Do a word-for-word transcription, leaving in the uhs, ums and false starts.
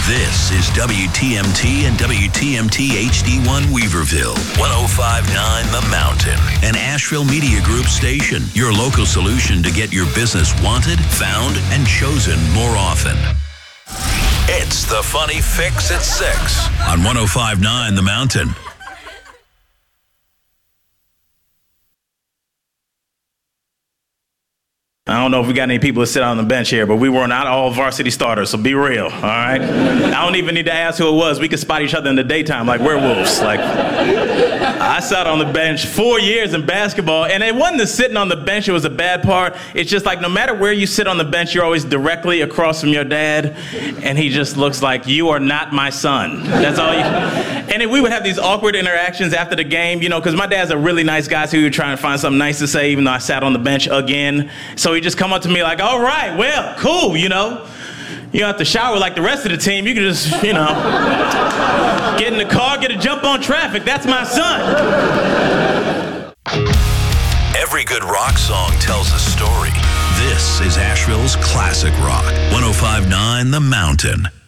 This is W T M T and W T M T H D one Weaverville, one oh five point nine The Mountain, an Asheville Media Group station, your local solution to get your business wanted, found, and chosen more often. It's the Funny Fix at six on one oh five point nine The Mountain. I don't know if we got any people to sit on the bench here, but we were not all varsity starters, so be real, all right? I don't even need to ask who it was. We could spot each other in the daytime like werewolves. Like, I sat on the bench four years in basketball, and it wasn't the sitting on the bench that was the bad part. It's just like no matter where you sit on the bench, you're always directly across from your dad, and he just looks like, you are not my son. That's all you... And then we would have these awkward interactions after the game, you know, because my dad's a really nice guy, so he would try and find something nice to say, even though I sat on the bench again. So he just come up to me like, all right, well, cool, you know. You don't have to shower like the rest of the team. You can just, you know, get in the car, get a jump on traffic. That's my son. Every good rock song tells a story. This is Asheville's classic rock, one oh five point nine The Mountain.